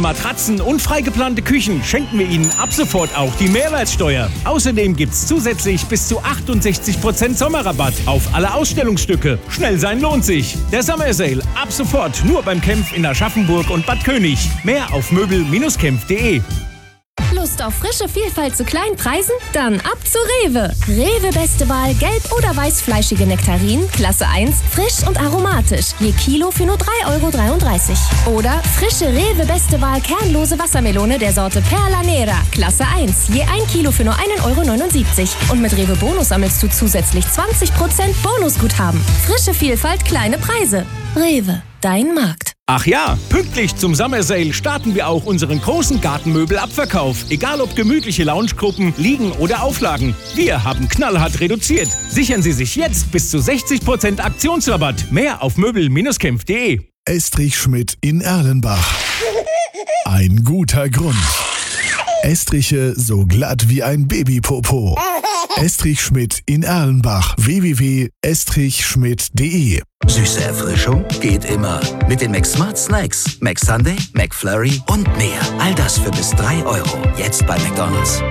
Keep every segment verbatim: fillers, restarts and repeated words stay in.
Matratzen und freigeplante Küchen schenken wir Ihnen ab sofort auch die Mehrwertsteuer. Außerdem gibt's zusätzlich bis zu achtundsechzig Prozent Sommerrabatt auf alle Ausstellungsstücke. Schnell sein lohnt sich. Der Summer Sale ab sofort nur beim Kempf in Aschaffenburg und Bad König. Mehr auf möbel Bindestrich kempf punkt de. Lust auf frische Vielfalt zu kleinen Preisen? Dann ab zu Rewe. Rewe beste Wahl gelb- oder weißfleischige Nektarinen, Klasse eins, frisch und aromatisch. Je Kilo für nur drei Euro dreiunddreißig. Oder frische Rewe beste Wahl kernlose Wassermelone der Sorte Perla Nera, Klasse eins. Je ein Kilo für nur ein Euro neunundsiebzig. Und mit Rewe Bonus sammelst du zusätzlich zwanzig Prozent Bonusguthaben. Frische Vielfalt, kleine Preise. Rewe, dein Markt. Ach ja, pünktlich zum Summer Sale starten wir auch unseren großen Gartenmöbelabverkauf. Egal ob gemütliche Loungegruppen, Liegen oder Auflagen. Wir haben knallhart reduziert. Sichern Sie sich jetzt bis zu sechzig Prozent Aktionsrabatt. Mehr auf möbel Bindestrich kempf punkt de. Estrich Schmidt in Erlenbach. Ein guter Grund. Estriche so glatt wie ein Babypopo. Estrich Schmidt in Erlenbach. w w w punkt estrich schmidt punkt de. Süße Erfrischung geht immer. Mit den McSmart Snacks. McSunday, McFlurry und mehr. All das für bis drei Euro. Jetzt bei McDonald's.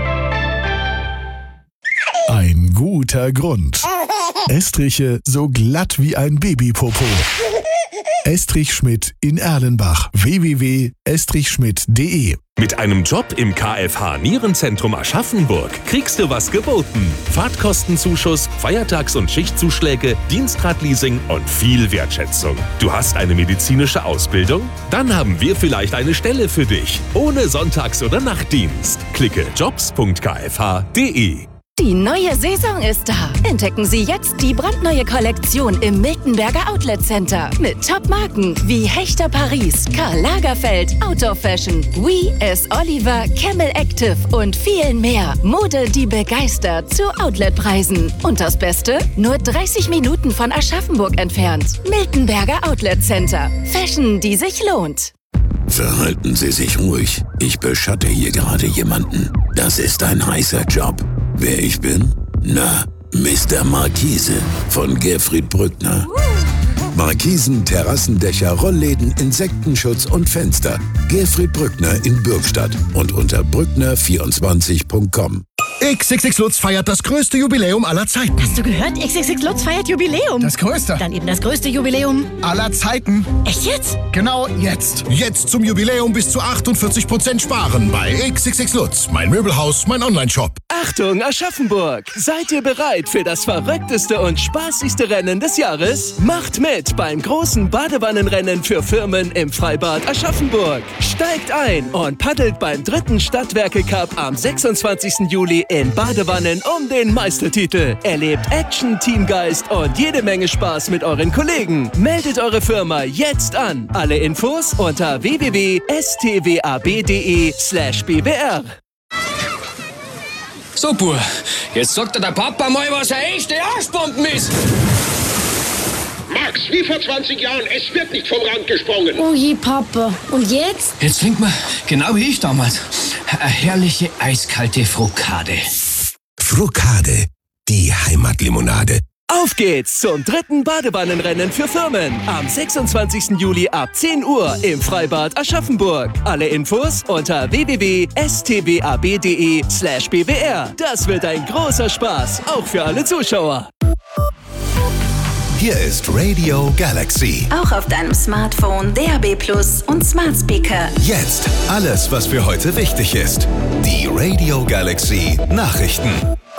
Ein guter Grund. Estriche so glatt wie ein Babypopo. Estrich Schmidt in Erlenbach. w w w punkt estrich schmidt punkt de. Mit einem Job im K F H Nierenzentrum Aschaffenburg kriegst du was geboten. Fahrtkostenzuschuss, Feiertags- und Schichtzuschläge, Dienstradleasing und viel Wertschätzung. Du hast eine medizinische Ausbildung? Dann haben wir vielleicht eine Stelle für dich. Ohne Sonntags- oder Nachtdienst. Klicke jobs punkt k f h punkt de. Die neue Saison ist da. Entdecken Sie jetzt die brandneue Kollektion im Miltenberger Outlet Center. Mit Top-Marken wie Hechter Paris, Karl Lagerfeld, Outdoor Fashion, We, S. Oliver, Camel Active und vielen mehr. Mode, die begeistert zu Outletpreisen. Und das Beste? Nur dreißig Minuten von Aschaffenburg entfernt. Miltenberger Outlet Center. Fashion, die sich lohnt. Verhalten Sie sich ruhig. Ich beschatte hier gerade jemanden. Das ist ein heißer Job. Wer ich bin? Na, Mister Markise von Gerfried Brückner. Markisen, Terrassendächer, Rollläden, Insektenschutz und Fenster. Gerfried Brückner in Bürgstadt und unter brückner vierundzwanzig punkt com. X X X Lutz feiert das größte Jubiläum aller Zeiten. Hast du gehört? X X X Lutz feiert Jubiläum. Das größte. Dann eben das größte Jubiläum aller Zeiten. Echt jetzt? Genau jetzt. Jetzt zum Jubiläum bis zu achtundvierzig Prozent sparen bei X X X Lutz. Mein Möbelhaus, mein Onlineshop. Achtung, Aschaffenburg! Seid ihr bereit für das verrückteste und spaßigste Rennen des Jahres? Macht mit beim großen Badewannenrennen für Firmen im Freibad Aschaffenburg. Steigt ein und paddelt beim dritten Stadtwerke-Cup am sechsundzwanzigsten Juli in Badewannen um den Meistertitel. Erlebt Action, Teamgeist und jede Menge Spaß mit euren Kollegen. Meldet eure Firma jetzt an. Alle Infos unter w w w punkt s t w a b punkt de slash b w r. So, Bub, jetzt sagt dir der Papa mal, was eine echte Arschbomben ist. Max, wie vor zwanzig Jahren, es wird nicht vom Rand gesprungen. Oh je, Papa. Und jetzt? Jetzt trinkt man, genau wie ich damals, eine herrliche eiskalte Frukade. Frukade, die Heimatlimonade. Auf geht's zum dritten Badewannenrennen für Firmen. Am sechsundzwanzigsten Juli ab zehn Uhr im Freibad Aschaffenburg. Alle Infos unter w w w punkt s t w a b punkt de slash b w r. Das wird ein großer Spaß, auch für alle Zuschauer. Hier ist Radio Galaxy. Auch auf deinem Smartphone, D A B Plus und Smart Speaker. Jetzt alles, was für heute wichtig ist. Die Radio Galaxy Nachrichten.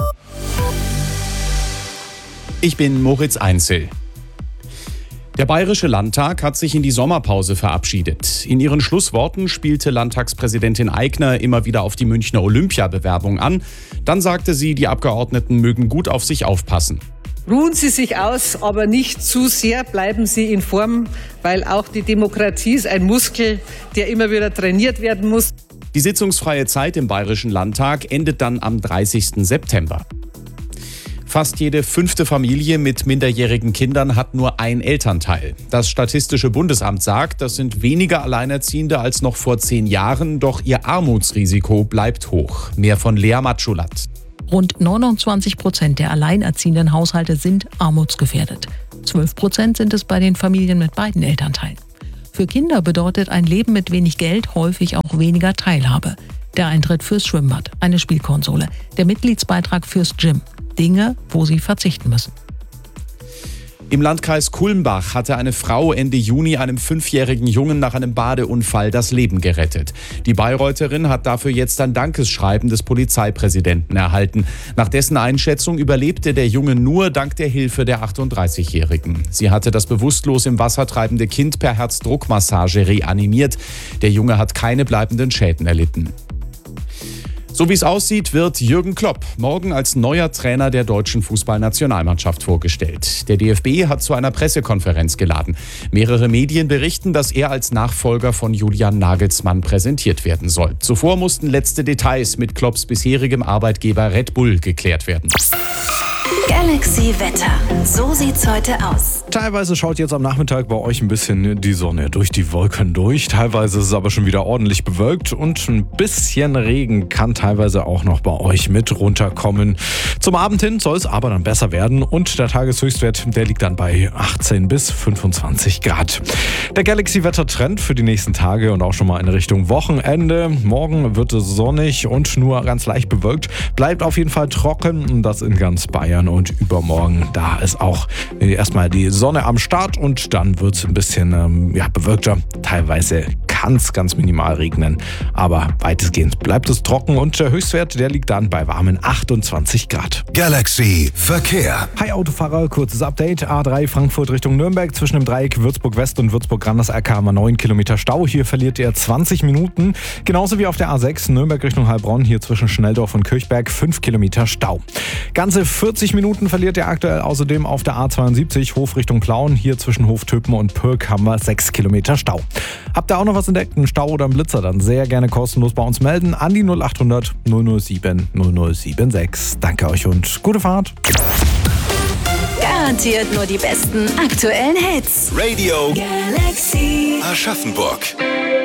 Ich bin Moritz Einzel. Der Bayerische Landtag hat sich in die Sommerpause verabschiedet. In ihren Schlussworten spielte Landtagspräsidentin Aigner immer wieder auf die Münchner Olympiabewerbung an. Dann sagte sie, die Abgeordneten mögen gut auf sich aufpassen. Ruhen Sie sich aus, aber nicht zu sehr, bleiben Sie in Form, weil auch die Demokratie ist ein Muskel, der immer wieder trainiert werden muss. Die sitzungsfreie Zeit im Bayerischen Landtag endet dann am dreißigsten September. Fast jede fünfte Familie mit minderjährigen Kindern hat nur ein Elternteil. Das Statistische Bundesamt sagt, das sind weniger Alleinerziehende als noch vor zehn Jahren, doch ihr Armutsrisiko bleibt hoch. Mehr von Lea Matschulat. Rund neunundzwanzig Prozent der alleinerziehenden Haushalte sind armutsgefährdet. zwölf Prozent sind es bei den Familien mit beiden Elternteilen. Für Kinder bedeutet ein Leben mit wenig Geld häufig auch weniger Teilhabe. Der Eintritt fürs Schwimmbad, eine Spielkonsole, der Mitgliedsbeitrag fürs Gym. Dinge, wo sie verzichten müssen. Im Landkreis Kulmbach hatte eine Frau Ende Juni einem fünfjährigen Jungen nach einem Badeunfall das Leben gerettet. Die Bayreutherin hat dafür jetzt ein Dankesschreiben des Polizeipräsidenten erhalten. Nach dessen Einschätzung überlebte der Junge nur dank der Hilfe der achtunddreißigjährigen. Sie hatte das bewusstlos im Wasser treibende Kind per Herzdruckmassage reanimiert. Der Junge hat keine bleibenden Schäden erlitten. So wie es aussieht, wird Jürgen Klopp morgen als neuer Trainer der deutschen Fußballnationalmannschaft vorgestellt. Der D F B hat zu einer Pressekonferenz geladen. Mehrere Medien berichten, dass er als Nachfolger von Julian Nagelsmann präsentiert werden soll. Zuvor mussten letzte Details mit Klopps bisherigem Arbeitgeber Red Bull geklärt werden. Galaxy Wetter. So sieht's heute aus. Teilweise schaut jetzt am Nachmittag bei euch ein bisschen die Sonne durch die Wolken durch. Teilweise ist es aber schon wieder ordentlich bewölkt und ein bisschen Regen kann teilweise auch noch bei euch mit runterkommen. Zum Abend hin soll es aber dann besser werden und der Tageshöchstwert, der liegt dann bei achtzehn bis fünfundzwanzig Grad. Der Galaxy-Wetter-Trend für die nächsten Tage und auch schon mal in Richtung Wochenende. Morgen wird es sonnig und nur ganz leicht bewölkt. Bleibt auf jeden Fall trocken und das in ganz Bayern. Und übermorgen, da ist auch erstmal die Sonne am Start und dann wird es ein bisschen ähm, ja, bewölkter. Teilweise kann es ganz minimal regnen, aber weitestgehend bleibt es trocken und der Höchstwert, der liegt dann bei warmen achtundzwanzig Grad. Galaxy Verkehr. Hi Autofahrer, kurzes Update. A drei Frankfurt Richtung Nürnberg zwischen dem Dreieck Würzburg West und Würzburg Randers-Erker haben wir neun Kilometer Stau. Hier verliert ihr zwanzig Minuten. Genauso wie auf der A sechs Nürnberg Richtung Heilbronn, hier zwischen Schnelldorf und Kirchberg fünf Kilometer Stau. Ganze vierzig Minuten verliert ihr aktuell außerdem auf der A zweiundsiebzig Hof Richtung Plauen. Hier zwischen Hoftöpen und Pürg haben wir sechs Kilometer Stau. Habt ihr auch noch was entdeckt, einen Stau oder einen Blitzer, dann sehr gerne kostenlos bei uns melden an die null achthundert null null sieben null null sieben sechs. Danke euch und gute Fahrt. Garantiert nur die besten aktuellen Hits. Radio Galaxy Aschaffenburg.